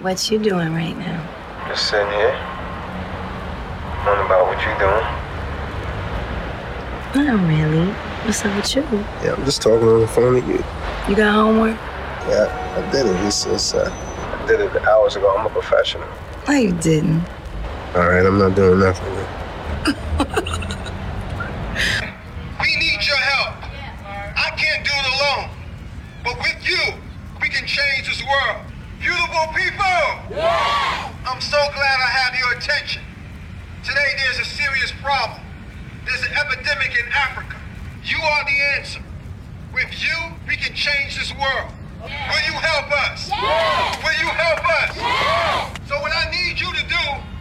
What you doing right now? Just sitting here. Wondering about what you doing. Not really. What's up with you? Yeah, I'm just talking on the phone to you. You got homework? Yeah, I did it. I did it hours ago. I'm a professional. No, you didn't. All right, I'm not doing nothing. We need your help. I can't do it alone. But with you, we can change this world. Beautiful people! Yeah! I'm so glad I have your attention. Today there's a serious problem. There's an epidemic in Africa. You are the answer. With you, we can change this world. Yeah. Will you help us? Yeah. Will you help us? Yeah. So what I need you to do